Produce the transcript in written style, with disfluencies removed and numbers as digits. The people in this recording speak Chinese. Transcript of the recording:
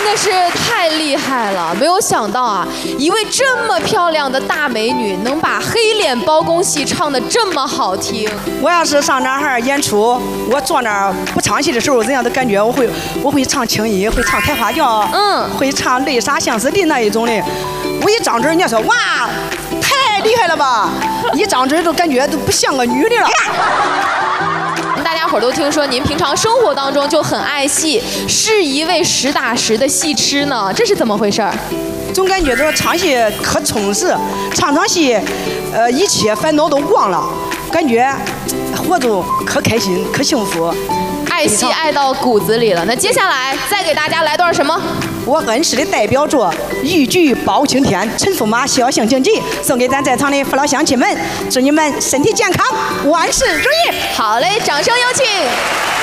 真的是太厉害了！没有想到啊，一位这么漂亮的大美女能把黑脸包公戏唱得这么好听。 我要是上那儿演出，我坐那儿不唱戏的时候，怎样的感觉？我会唱青衣，会唱开花轿，会唱泪洒相思林那一种的。我一张嘴，人家说哇，太厉害了吧！一张嘴都感觉都不像个女的了。 大家伙都听说您平常生活当中就很爱戏，是一位实打实的戏痴呢，这是怎么回事儿？ 总感觉这唱戏可充实，唱场戏，一切烦恼都忘了，感觉活着可开心，可幸福。 爱戏爱到骨子里了。那接下来再给大家来段什么？ 我恩师的代表作《豫剧包青天》，陈驸马肖像竞技，送给咱在场的父老乡亲们，祝你们身体健康，万事如意。 好嘞，掌声有请。